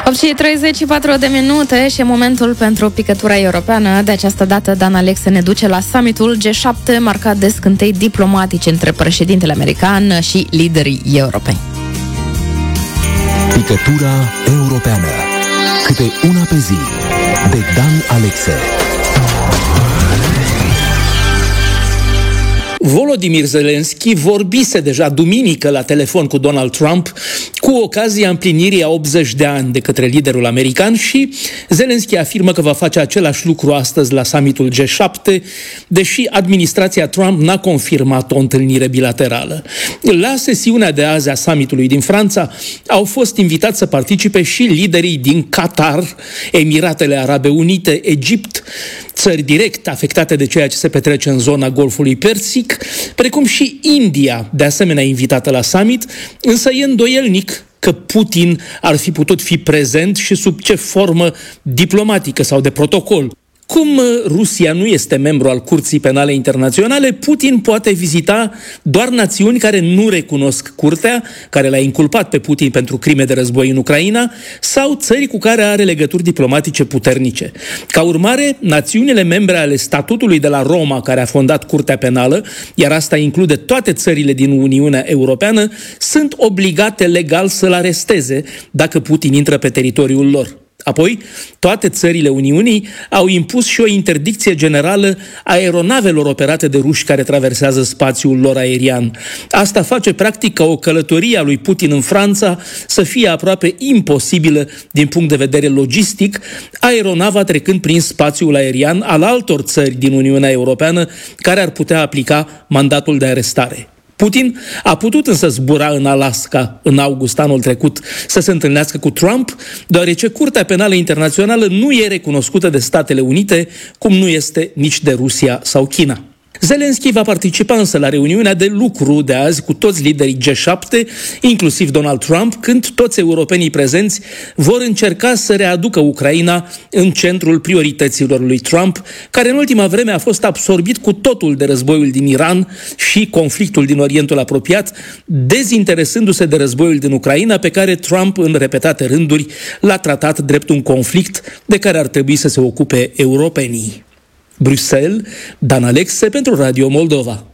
8:34 de minute și momentul pentru picătura europeană. De această dată, Dan Alexe ne duce la summitul G7, marcat de scântei diplomatice între președintele american și liderii europeni. Picătura europeană. Câte una pe zi. De Dan Alexe. Volodymyr Zelensky vorbise deja duminică la telefon cu Donald Trump cu ocazia împlinirii a 80 de ani de către liderul american și Zelensky afirmă că va face același lucru astăzi la summitul G7, deși administrația Trump n-a confirmat o întâlnire bilaterală. La sesiunea de azi a summitului din Franța au fost invitați să participe și liderii din Qatar, Emiratele Arabe Unite, Egipt, țări direct afectate de ceea ce se petrece în zona Golfului Persic, precum și India, de asemenea invitată la summit, însă e îndoielnic că Putin ar fi putut fi prezent și sub ce formă diplomatică sau de protocol. Cum Rusia nu este membru al Curții Penale Internaționale, Putin poate vizita doar națiuni care nu recunosc Curtea, care l-a inculpat pe Putin pentru crime de război în Ucraina, sau țări cu care are legături diplomatice puternice. Ca urmare, națiunile membre ale Statutului de la Roma, care a fondat Curtea Penală, iar asta include toate țările din Uniunea Europeană, sunt obligate legal să-l aresteze dacă Putin intră pe teritoriul lor. Apoi, toate țările Uniunii au impus și o interdicție generală a aeronavelor operate de ruși care traversează spațiul lor aerian. Asta face practic ca o călătorie a lui Putin în Franța să fie aproape imposibilă din punct de vedere logistic, aeronava trecând prin spațiul aerian al altor țări din Uniunea Europeană care ar putea aplica mandatul de arestare. Putin a putut însă zbura în Alaska în august anul trecut să se întâlnească cu Trump, deoarece Curtea Penală Internațională nu e recunoscută de Statele Unite, cum nu este nici de Rusia sau China. Zelensky va participa însă la reuniunea de lucru de azi cu toți liderii G7, inclusiv Donald Trump, când toți europenii prezenți vor încerca să readucă Ucraina în centrul priorităților lui Trump, care în ultima vreme a fost absorbit cu totul de războiul din Iran și conflictul din Orientul Apropiat, dezinteresându-se de războiul din Ucraina, pe care Trump în repetate rânduri l-a tratat drept un conflict de care ar trebui să se ocupe europenii. Bruxelles, Dan Alexe pentru Radio Moldova.